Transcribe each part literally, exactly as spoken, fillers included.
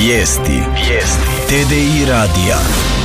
Vijesti. Vijesti. T D I radija.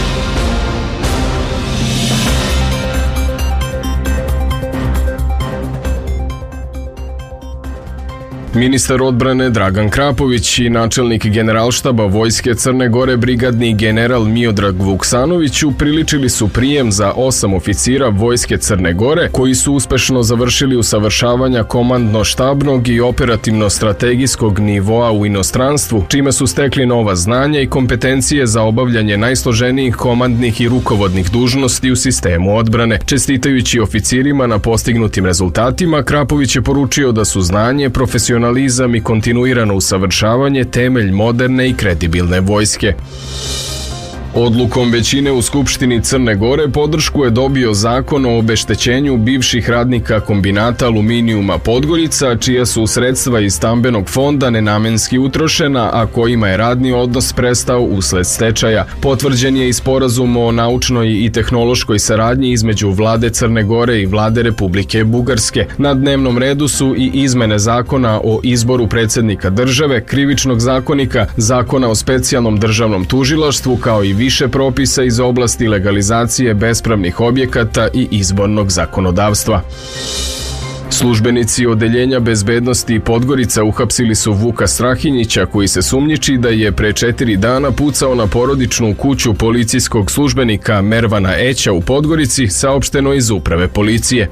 Ministar odbrane Dragan Krapović i načelnik Generalštaba Vojske Crne Gore brigadni general Miodrag Vuksanović upriličili su prijem za osam oficira Vojske Crne Gore koji su uspešno završili usavršavanja komandno-štabnog i operativno-strategijskog nivoa u inostranstvu, čime su stekli nova znanja i kompetencije za obavljanje najsloženijih komandnih i rukovodnih dužnosti u sistemu odbrane. Čestitajući oficirima na postignutim rezultatima, Krapović je poručio da su znanje, profesionalizam i kontinuirano usavršavanje temelj moderne i kredibilne vojske. Odlukom većine u Skupštini Crne Gore podršku je dobio zakon o obeštećenju bivših radnika kombinata aluminijuma Podgorica, čija su sredstva iz stambenog fonda nenamenski utrošena, a kojima je radni odnos prestao usled stečaja. Potvrđen je i sporazum o naučnoj i tehnološkoj saradnji između Vlade Crne Gore i Vlade Republike Bugarske. Na dnevnom redu su i izmene zakona o izboru predsjednika države, krivičnog zakonika, zakona o specijalnom državnom tužilaštvu, kao i više propisa iz oblasti legalizacije bespravnih objekata i izbornog zakonodavstva. Službenici Odeljenja bezbednosti Podgorica uhapsili su Vuka Strahinjića, koji se sumnjiči da je pre četiri dana pucao na porodičnu kuću policijskog službenika Mervana Eća u Podgorici, saopšteno iz Uprave policije.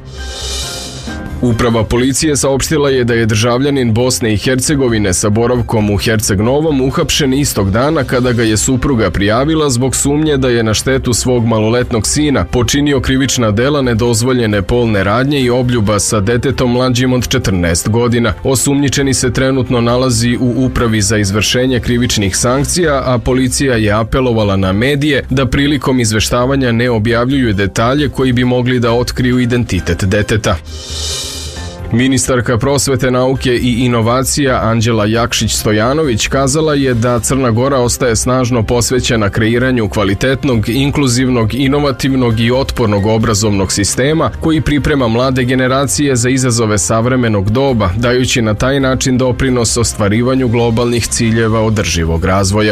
Uprava policije saopštila je da je državljanin Bosne i Hercegovine sa boravkom u Herceg Novom uhapšen istog dana kada ga je supruga prijavila zbog sumnje da je na štetu svog maloletnog sina počinio krivična dela nedozvoljene polne radnje i obljuba sa detetom mlađim od četrnaest godina. Osumnjičeni se trenutno nalazi u Upravi za izvršenje krivičnih sankcija, a policija je apelovala na medije da prilikom izveštavanja ne objavljuju detalje koji bi mogli da otkriju identitet deteta. Ministarka prosvete, nauke i inovacija Anđela Jakšić-Stojanović kazala je da Crna Gora ostaje snažno posvećena kreiranju kvalitetnog, inkluzivnog, inovativnog i otpornog obrazovnog sistema koji priprema mlade generacije za izazove savremenog doba, dajući na taj način doprinos ostvarivanju globalnih ciljeva održivog razvoja.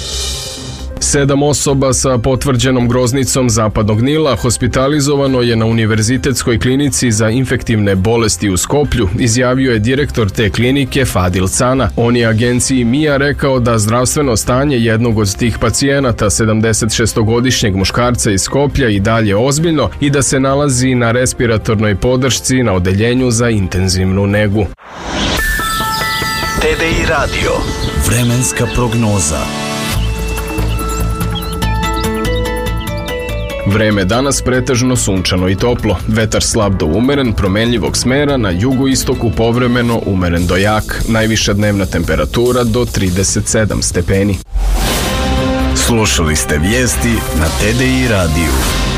Sedam osoba sa potvrđenom groznicom Zapadnog Nila hospitalizovano je na Univerzitetskoj klinici za infektivne bolesti u Skoplju, izjavio je direktor te klinike Fadil Cana. On je agenciji M I A rekao da zdravstveno stanje jednog od tih pacijenata, sedamdesetšestogodišnjeg muškarca iz Skoplja, i dalje ozbiljno i da se nalazi na respiratornoj podršci na odeljenju za intenzivnu negu. T D I radio. Vremenska prognoza. Vreme danas pretežno sunčano i toplo. Vetar slab do umeren, promenljivog smera, na jugoistoku povremeno umeren do jak. Najviša dnevna temperatura do trideset sedam stepeni. Slušali ste vijesti na T D I radiju.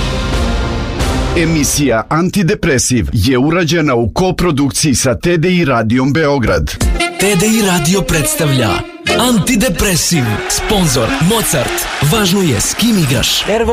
Emisija Antidepresiv je urađena u koprodukciji sa T D I radijom Beograd. T D I radio predstavlja Antidepresiv. Sponzor Mozart. Važno je s kim igraš.